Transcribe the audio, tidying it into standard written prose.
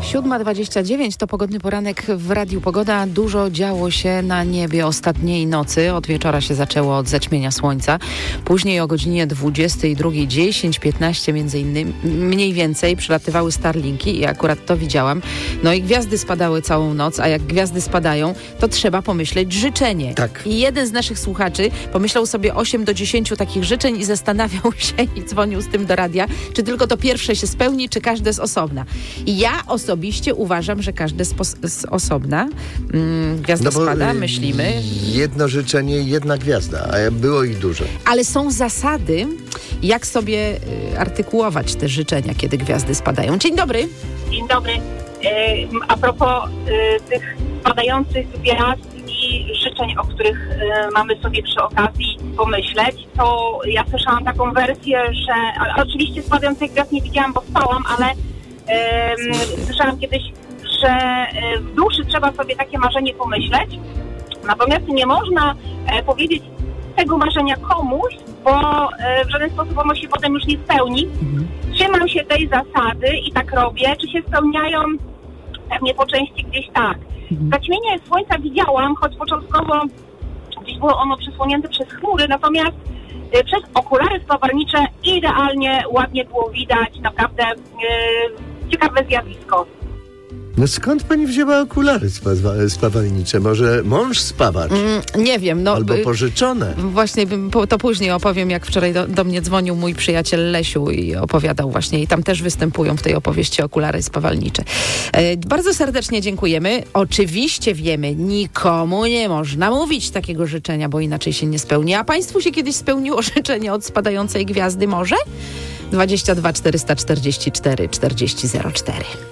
7:29 to pogodny poranek w Radiu Pogoda. Dużo działo się na niebie ostatniej nocy. Od wieczora się zaczęło od zaćmienia słońca. Później o godzinie 22:10-15 między innymi, mniej więcej przelatywały Starlinki i akurat to widziałam. No i gwiazdy spadały całą noc, a jak gwiazdy spadają, to trzeba pomyśleć życzenie. Tak. I jeden z naszych słuchaczy pomyślał sobie 8 do 10 takich życzeń i zastanawiał się i dzwonił z tym do radia, czy tylko to pierwsze się spełni, czy każde z osobna. I ja osobiście uważam, że każde z osobna. Gwiazda spada, myślimy. Jedno życzenie, jedna gwiazda, a było ich dużo. Ale są zasady, jak sobie artykułować te życzenia, kiedy gwiazdy spadają. Dzień dobry. Dzień dobry. A propos tych spadających gwiazd i życzeń, o których mamy sobie przy okazji pomyśleć, to ja słyszałam taką wersję, że oczywiście spadających gwiazd nie widziałam, bo spałam, ale słyszałam kiedyś, że w duszy trzeba sobie takie marzenie pomyśleć, natomiast nie można powiedzieć tego marzenia komuś, bo w żaden sposób ono się potem już nie spełni. Trzymam się tej zasady i tak robię. Czy się spełniają? Pewnie po części gdzieś tak. Zaćmienie słońca widziałam, choć początkowo gdzieś było ono przysłonięte przez chmury, natomiast przez okulary spawarnicze idealnie, ładnie było widać, naprawdę ciekawe zjawisko. No skąd pani wzięła okulary spawalnicze? Może mąż spawacz? Nie wiem. No, albo pożyczone. Właśnie to później opowiem, jak wczoraj do mnie dzwonił mój przyjaciel Lesiu i opowiadał właśnie. I tam też występują w tej opowieści okulary spawalnicze. Bardzo serdecznie dziękujemy. Oczywiście wiemy, nikomu nie można mówić takiego życzenia, bo inaczej się nie spełni. A państwu się kiedyś spełniło życzenie od spadającej gwiazdy może? 22 444 40 04.